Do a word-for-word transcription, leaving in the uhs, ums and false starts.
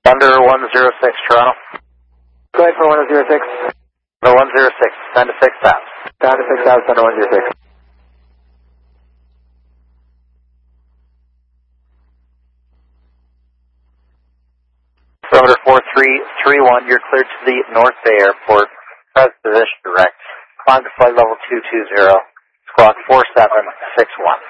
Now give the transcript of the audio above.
Thunder one zero six, Toronto. Go ahead for one zero six. Thunder one zero six, ten to six taps. ten to six taps, Thunder one zero six. Perimeter four three three one, you're cleared to the North Bay Airport. Press position direct. Climb to flight level two two zero. Squawk four seven six one.